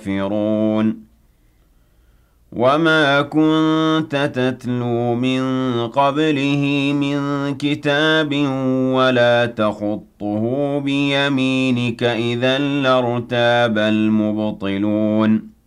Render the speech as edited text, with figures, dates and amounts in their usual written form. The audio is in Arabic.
يَغْفِرُونَ وَمَا كُنتَ تَتْلُو مِن قَبْلِهِ مِن كِتَابٍ وَلَا تَخُطُّهُ بِيَمِينِكَ ۖ إِذًا لَّارْتَابَ الْمُبْطِلُونَ